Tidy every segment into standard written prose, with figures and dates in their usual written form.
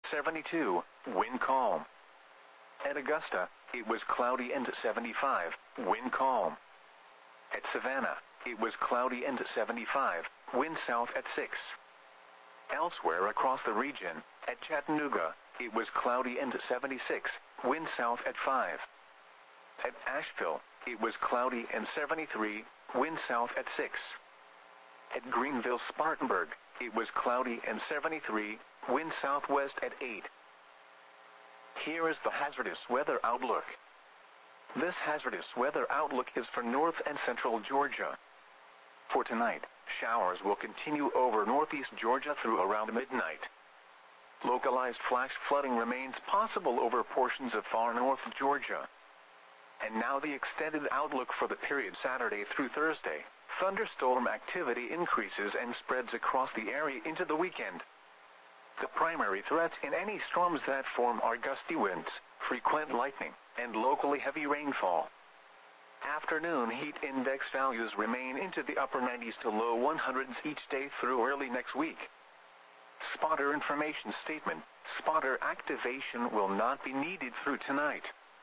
72, wind calm. At Augusta, it was cloudy and 75, wind calm. At Savannah, it was cloudy and 75, wind south at 6. Elsewhere across the region, at Chattanooga, it was cloudy and 76, wind south at 5. At Asheville, it was cloudy and 73, wind south at 6. At Greenville-Spartanburg, it was cloudy and 73, wind southwest at 8. Here is the hazardous weather outlook. This hazardous weather outlook is for north and central Georgia. For tonight, showers will continue over northeast Georgia through around midnight. Localized flash flooding remains possible over portions of far north Georgia. And now the extended outlook for the period Saturday through Thursday. Thunderstorm activity increases and spreads across the area into the weekend. The primary threats in any storms that form are gusty winds, frequent lightning, and locally heavy rainfall. Afternoon heat index values remain into the upper 90s to low 100s each day through early next week. Spotter information statement: spotter activation will not be needed through tonight.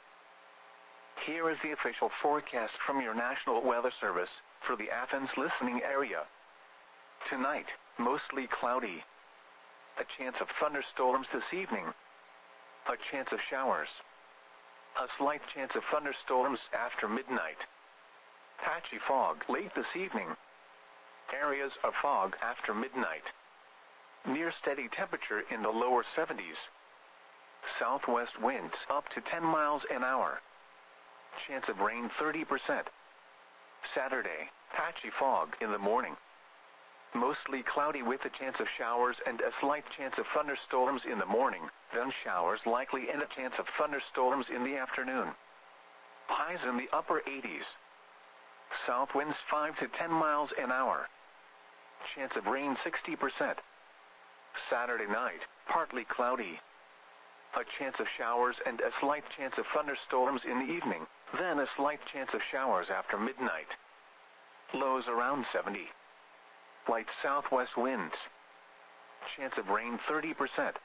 Here is the official forecast from your National Weather Service for the Athens listening area. Tonight, mostly cloudy. A chance of thunderstorms this evening. A chance of showers. A slight chance of thunderstorms after midnight. Patchy fog late this evening. Areas of fog after midnight. Near steady temperature in the lower 70s. Southwest winds up to 10 miles an hour. Chance of rain 30%. Saturday, patchy fog in the morning. Mostly cloudy with a chance of showers and a slight chance of thunderstorms in the morning, then showers likely and a chance of thunderstorms in the afternoon. Highs in the upper 80s. South winds 5 to 10 miles an hour. Chance of rain 60%. Saturday night, partly cloudy. A chance of showers and a slight chance of thunderstorms in the evening, then a slight chance of showers after midnight. Lows around 70. Light southwest winds. Chance of rain 30%.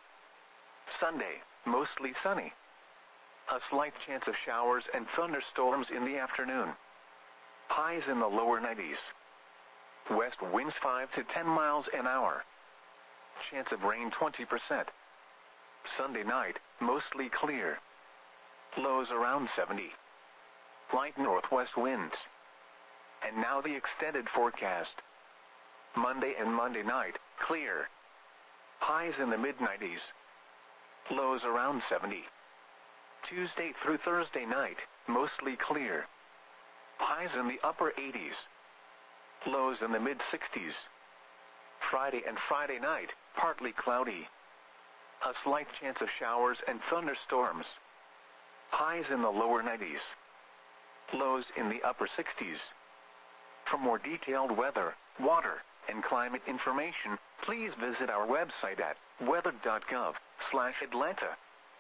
Sunday, mostly sunny. A slight chance of showers and thunderstorms in the afternoon. Highs in the lower 90s. West winds 5 to 10 miles an hour. Chance of rain 20%. Sunday night, mostly clear. Lows around 70. Light northwest winds. And now the extended forecast. Monday and Monday night, clear. Highs in the mid-90s. Lows around 70. Tuesday through Thursday night, mostly clear. Highs in the upper 80s. Lows in the mid-60s. Friday and Friday night, partly cloudy. A slight chance of showers and thunderstorms. Highs in the lower 90s. Lows in the upper 60s. For more detailed weather, water, and climate information, please visit our website at weather.gov/Atlanta.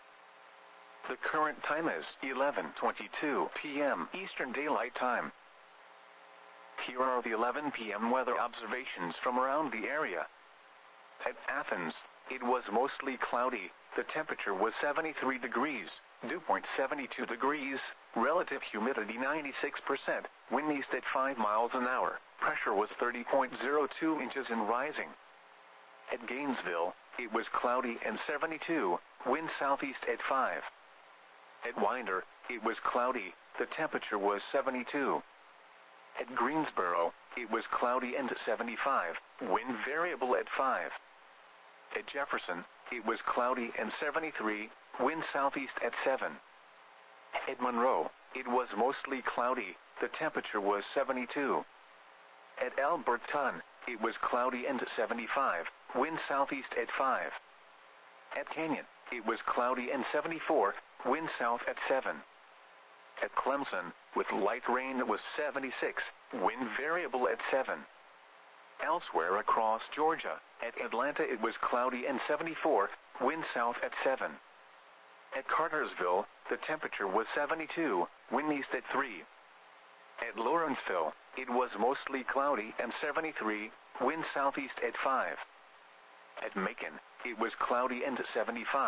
The current time is 11:22 p.m. Eastern Daylight Time. Here are the 11 p.m. weather observations from around the area. At Athens, it was mostly cloudy. The temperature was 73 degrees, dew point 72 degrees, relative humidity 96%, wind east at 5 miles an hour, pressure was 30.02 inches and rising. At Gainesville, it was cloudy and 72, wind southeast at 5. At Winder, it was cloudy, the temperature was 72. At Greensboro, it was cloudy and 75, wind variable at 5. At Jefferson, it was cloudy and 73, wind southeast at 7. At Monroe, it was mostly cloudy, the temperature was 72. At Alberton, it was cloudy and 75, wind southeast at 5. At Canyon, it was cloudy and 74, wind south at 7. At Clemson, with light rain, was 76, wind variable at 7. Elsewhere across Georgia, at Atlanta it was cloudy and 74, wind south at 7. At Cartersville, the temperature was 72, wind east at 3. At Lawrenceville, it was mostly cloudy and 73, wind southeast at 5. At Macon, it was cloudy and 75.